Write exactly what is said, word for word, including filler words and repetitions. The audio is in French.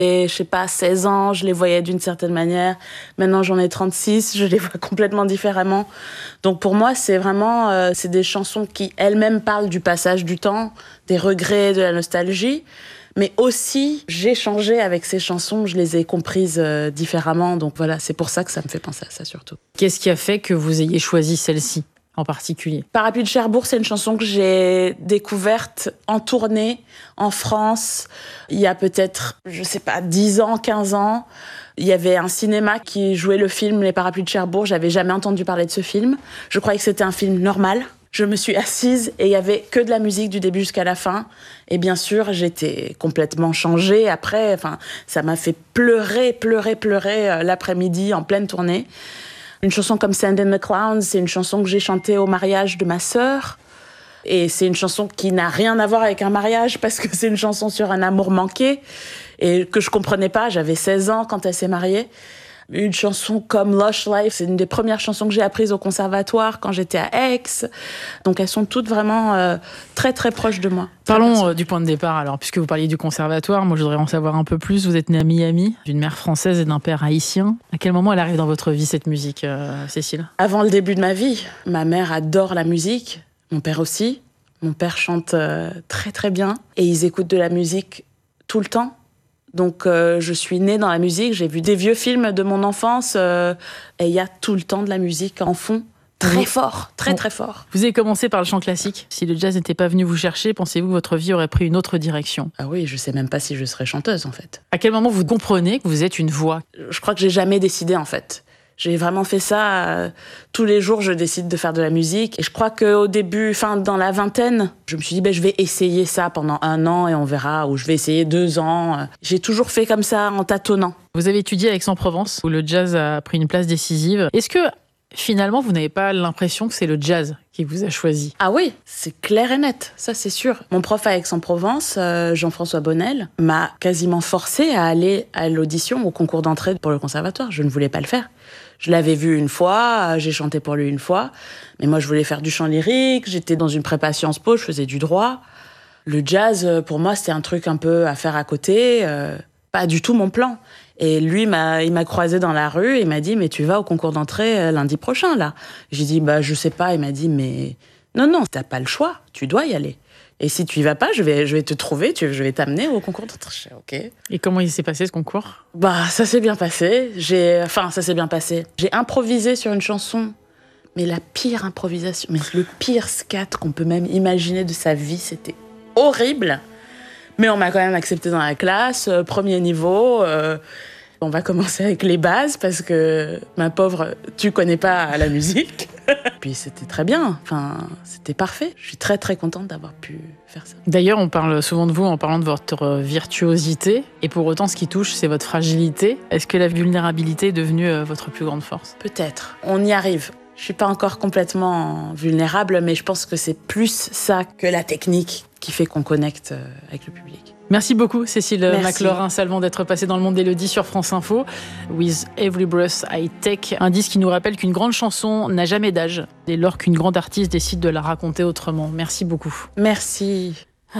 Et je sais pas, seize ans, je les voyais d'une certaine manière. Maintenant, j'en ai trente-six, je les vois complètement différemment. Donc pour moi, c'est vraiment euh, c'est des chansons qui elles-mêmes parlent du passage du temps, des regrets, de la nostalgie. Mais aussi, j'ai changé avec ces chansons, je les ai comprises euh, différemment. Donc voilà, c'est pour ça que ça me fait penser à ça surtout. Qu'est-ce qui a fait que vous ayez choisi celle-ci en particulier? Parapluie de Cherbourg, c'est une chanson que j'ai découverte en tournée en France il y a peut-être, je sais pas, dix ans, quinze ans. Il y avait un cinéma qui jouait le film Les Parapluies de Cherbourg. J'avais jamais entendu parler de ce film. Je croyais que c'était un film normal. Je me suis assise et il y avait que de la musique du début jusqu'à la fin. Et bien sûr, j'étais complètement changée. Après, enfin, ça m'a fait pleurer, pleurer, pleurer l'après-midi en pleine tournée. Une chanson comme Sand in the Clowns, c'est une chanson que j'ai chantée au mariage de ma sœur. Et c'est une chanson qui n'a rien à voir avec un mariage parce que c'est une chanson sur un amour manqué et que je comprenais pas. J'avais seize ans quand elle s'est mariée. Une chanson comme Lush Life, c'est une des premières chansons que j'ai apprises au conservatoire quand j'étais à Aix. Donc elles sont toutes vraiment euh, très très proches de moi. Parlons euh, du point de départ alors, puisque vous parliez du conservatoire, moi je voudrais en savoir un peu plus. Vous êtes née à Miami, d'une mère française et d'un père haïtien. À quel moment elle arrive dans votre vie cette musique, euh, Cécile? Avant le début de ma vie. Ma mère adore la musique, mon père aussi. Mon père chante euh, très très bien et ils écoutent de la musique tout le temps. Donc euh, je suis née dans la musique, j'ai vu des vieux films de mon enfance euh, et il y a tout le temps de la musique en fond, très fort, très très fort. Vous avez commencé par le chant classique. Si le jazz n'était pas venu vous chercher, pensez-vous que votre vie aurait pris une autre direction? Ah oui, je sais même pas si je serais chanteuse en fait. À quel moment vous comprenez que vous êtes une voix? Je crois que j'ai jamais décidé en fait. J'ai vraiment fait ça. Euh, tous les jours, je décide de faire de la musique. Et je crois qu'au début, enfin, dans la vingtaine, je me suis dit, ben, je vais essayer ça pendant un an et on verra. Ou je vais essayer deux ans. J'ai toujours fait comme ça, en tâtonnant. Vous avez étudié à Aix-en-Provence, où le jazz a pris une place décisive. Est-ce que, finalement, vous n'avez pas l'impression que c'est le jazz qui vous a choisi? Ah oui, c'est clair et net, ça c'est sûr. Mon prof à Aix-en-Provence, euh, Jean-François Bonnel, m'a quasiment forcé à aller à l'audition, au concours d'entrée pour le conservatoire. Je ne voulais pas le faire. Je l'avais vu une fois, j'ai chanté pour lui une fois, mais moi je voulais faire du chant lyrique, j'étais dans une prépa Sciences Po, je faisais du droit. Le jazz, pour moi, c'était un truc un peu à faire à côté, euh, pas du tout mon plan. Et lui, m'a, il m'a croisé dans la rue, et il m'a dit, mais tu vas au concours d'entrée euh, lundi prochain, là. J'ai dit, bah je sais pas. Il m'a dit, mais non, non, t'as pas le choix, tu dois y aller. Et si tu y vas pas, je vais, je vais te trouver, tu, je vais t'amener au concours d'entrée. Ok. Et comment il s'est passé ce concours? Bah, ça s'est bien passé. J'ai, enfin, ça s'est bien passé. J'ai improvisé sur une chanson, mais la pire improvisation, mais le pire scat qu'on peut même imaginer de sa vie, c'était horrible. Mais on m'a quand même accepté dans la classe, euh, premier niveau. Euh, on va commencer avec les bases parce que, ma pauvre, tu connais pas la musique. Puis c'était très bien, enfin, c'était parfait. Je suis très très contente d'avoir pu faire ça. D'ailleurs, on parle souvent de vous en parlant de votre virtuosité. Et pour autant, ce qui touche, c'est votre fragilité. Est-ce que la vulnérabilité est devenue votre plus grande force? Peut-être. On y arrive. Je suis pas encore complètement vulnérable, mais je pense que c'est plus ça que la technique qui fait qu'on connecte avec le public. Merci beaucoup, Cécile Merci. McLaurin-Salvant, d'être passée dans le monde d'Élodie sur France Info. With Every Breath I Take, un disque qui nous rappelle qu'une grande chanson n'a jamais d'âge, dès lors qu'une grande artiste décide de la raconter autrement. Merci beaucoup. Merci.